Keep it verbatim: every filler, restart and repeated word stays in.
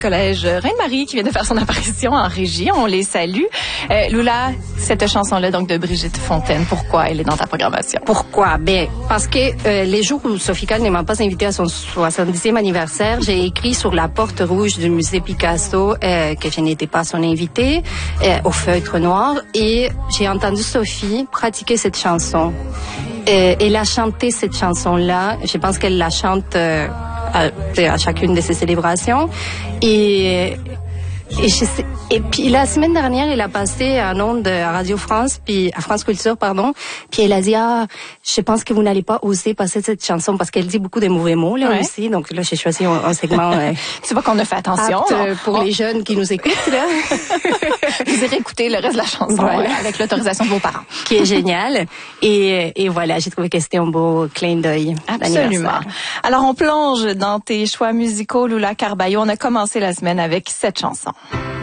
Collège Reine-Marie qui vient de faire son apparition en régie. On les salue. Euh, Lula, cette chanson-là, donc de Brigitte Fontaine, pourquoi elle est dans ta programmation? Pourquoi? Ben, parce que euh, les jours où Sophie Calle ne m'a pas invitée à son soixante-dixième anniversaire, j'ai écrit sur la porte rouge du musée Picasso euh, que je n'étais pas son invitée, euh, au feutre noir, et j'ai entendu Sophie pratiquer cette chanson. Euh, elle a chanté cette chanson-là. Je pense qu'elle la chante euh, à, à chacune de ses célébrations. Et, et, je sais, et puis la semaine dernière, elle a passé un onde à Radio France, puis à France Culture, pardon. Puis elle a dit, ah, je pense que vous n'allez pas oser passer cette chanson parce qu'elle dit beaucoup de mauvais mots là ouais. aussi. Donc là, j'ai choisi un, un segment. Euh, tu vois qu'on a fait attention apte pour oh. les jeunes qui nous écoutent là. Vous irez écouter le reste de la chanson voilà. euh, avec l'autorisation de vos parents, qui est génial. Et, et voilà, j'ai trouvé que c'était un beau clin d'œil. Absolument. Alors on plonge dans tes choix musicaux, Lula Carballo. On a commencé la semaine avec cette chanson.